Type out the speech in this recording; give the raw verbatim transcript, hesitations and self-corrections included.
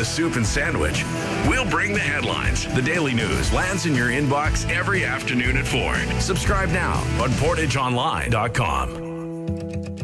soup and sandwich. We'll bring the headlines. The Daily News lands in your inbox every afternoon at four. Subscribe now on portage online dot com.